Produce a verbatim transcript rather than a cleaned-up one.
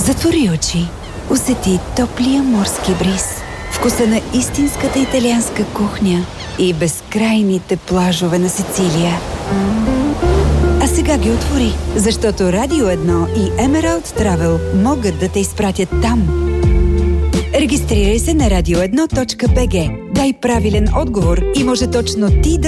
Затвори очи. Усети топлия морски бриз, вкуса на истинската италианска кухня и безкрайните плажове на Сицилия. А сега ги отвори, защото Радио едно и Emerald Travel могат да те изпратят там. Регистрирай се на радио едно точка би джи. Дай правилен отговор и може точно ти да